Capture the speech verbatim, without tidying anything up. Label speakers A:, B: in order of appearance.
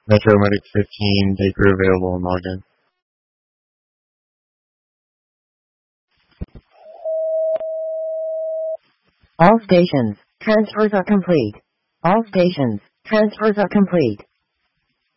A: Metro Medic fifteen, day crew available and log in.
B: All stations, transfers are complete. All stations, transfers are complete.